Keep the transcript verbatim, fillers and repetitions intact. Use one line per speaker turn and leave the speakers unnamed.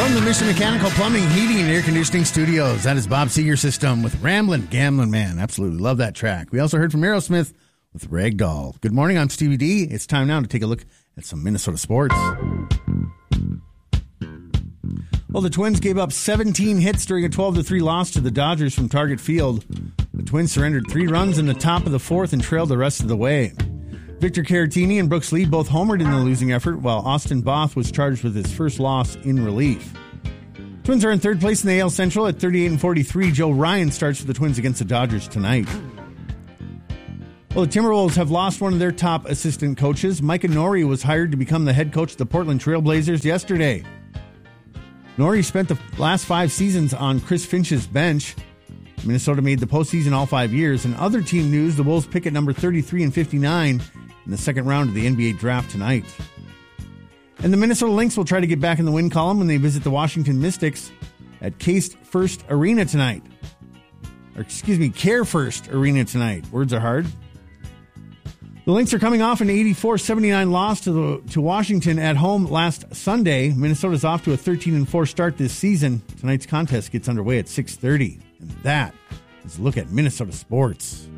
From the Mission Mechanical Plumbing, Heating, and Air Conditioning Studios, that is Bob Seger System with Ramblin' Gamblin' Man. Absolutely love that track. We also heard from Aerosmith with Ragdoll. Good morning, I'm Stevie D. It's time now to take a look at some Minnesota sports. Well, the Twins gave up seventeen hits during a twelve to three loss to the Dodgers from Target Field. The Twins surrendered three runs in the top of the fourth and trailed the rest of the way. Victor Caratini and Brooks Lee both homered in the losing effort, while Austin Both was charged with his first loss in relief. Twins are in third place in the A L Central at thirty-eight and forty-three. Joe Ryan starts for the Twins against the Dodgers tonight. Well, the Timberwolves have lost one of their top assistant coaches. Micah Norrie was hired to become the head coach of the Portland Trail Blazers yesterday. Norrie spent the last five seasons on Chris Finch's bench. Minnesota made the postseason all five years. In other team news, the Wolves pick at number thirty-three and fifty-nine in the second round of the N B A draft tonight. And the Minnesota Lynx will try to get back in the win column when they visit the Washington Mystics at Case First Arena tonight. Or excuse me, Care First Arena tonight. Words are hard. The Lynx are coming off an eighty-four seventy-nine loss to the, to Washington at home last Sunday. Minnesota's off to a thirteen and four start this season. Tonight's contest gets underway at six thirty. And that is a look at Minnesota sports.